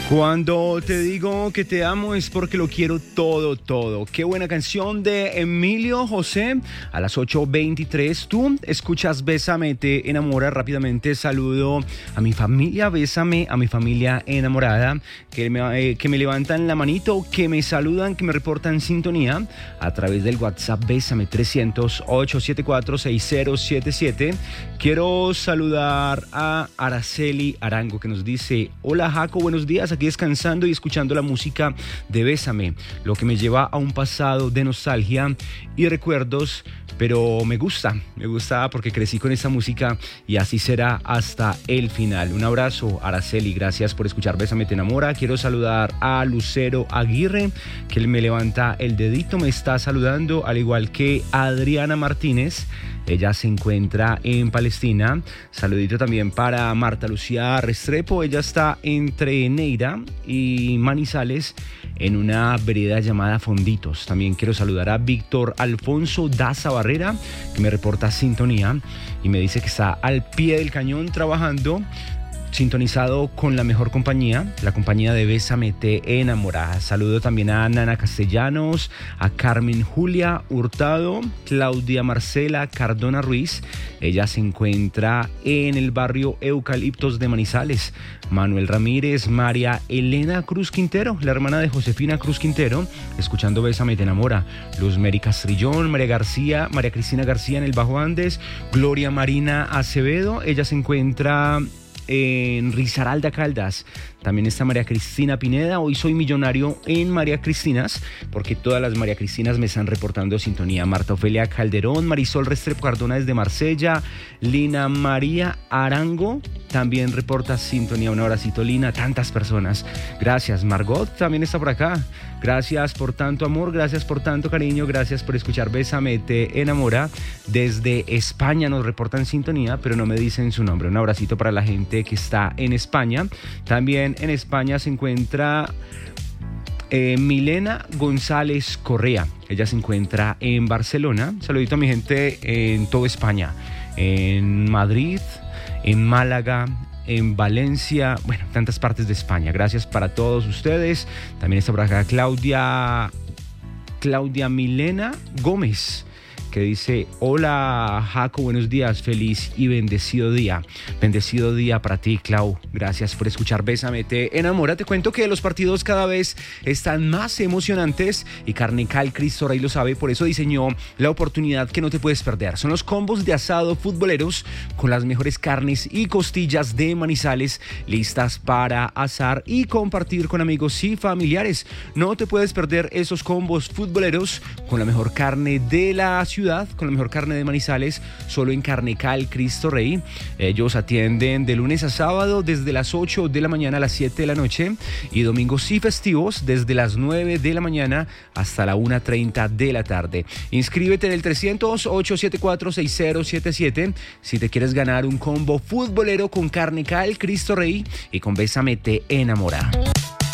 Cuando te digo que te amo es porque lo quiero todo, todo. Qué buena canción de Emilio José. A las 8:23 tú escuchas Bésame, te enamora. Rápidamente saludo a mi familia, bésame, a mi familia enamorada, que me levantan la manito, que me saludan, que me reportan sintonía a través del WhatsApp Bésame 300-874-6077. Quiero saludar a Araceli Arango, que nos dice: hola Jaco, buenos días, aquí descansando y escuchando la música de Bésame, lo que me lleva a un pasado de nostalgia y recuerdos, pero me gusta porque crecí con esta música y así será hasta el final. Un abrazo, Araceli, gracias por escuchar Bésame, te enamora. Quiero saludar a Lucero Aguirre, que me levanta el dedito, me está saludando, al igual que Adriana Martínez. Ella se encuentra en Palestina. Saludito también para Marta Lucía Restrepo. Ella está entre Neira y Manizales, en una vereda llamada Fonditos. También quiero saludar a Víctor Alfonso Daza Barrera, que me reporta sintonía y me dice que está al pie del cañón trabajando, sintonizado con la mejor compañía, la compañía de Bésame, te enamora. Saludo también a Nana Castellanos, a Carmen Julia Hurtado, Claudia Marcela Cardona Ruiz. Ella se encuentra en el barrio Eucaliptos de Manizales. Manuel Ramírez, María Elena Cruz Quintero, la hermana de Josefina Cruz Quintero, escuchando Bésame, te enamora. Luz Mary Castrillón, María Cristina García en el Bajo Andes, Gloria Marina Acevedo. Ella se encuentra en Risaralda, Caldas. También está María Cristina Pineda. Hoy soy millonario en María Cristinas, porque todas las María Cristinas me están reportando sintonía. Marta Ofelia Calderón, Marisol Restrepo Cardona desde Marsella, Lina María Arango también reporta sintonía. Un abracito, Lina. Tantas personas. Gracias. Margot también está por acá. Gracias por tanto amor, gracias por tanto cariño, gracias por escuchar Bésame, te enamora. Desde España nos reportan sintonía, pero no me dicen su nombre. Un abracito para la gente que está en España. También en España se encuentra Milena González Correa. Ella se encuentra en Barcelona. Saludito a mi gente en toda España, en Madrid, en Málaga, en Valencia, bueno, tantas partes de España. Gracias para todos ustedes. También está por acá Claudia Milena Gómez, que dice: hola Jaco, buenos días, feliz y bendecido día. Bendecido día para ti, Clau. Gracias por escuchar Bésame, te enamora. Te cuento que los partidos cada vez están más emocionantes y Carnecal Cristo Rey lo sabe, por eso diseñó la oportunidad que no te puedes perder. Son los combos de asado futboleros con las mejores carnes y costillas de Manizales, listas para asar y compartir con amigos y familiares. No te puedes perder esos combos futboleros con la mejor carne de la ciudad, con la mejor carne de Manizales, solo en Carnecal Cristo Rey. Ellos atienden de lunes a sábado desde las 8 de la mañana a las 7 de la noche y domingos y festivos desde las 9 de la mañana hasta la 1:30 de la tarde. Inscríbete en el 300-874-6077 si te quieres ganar un combo futbolero con Carnecal Cristo Rey y con Bésame, te enamora.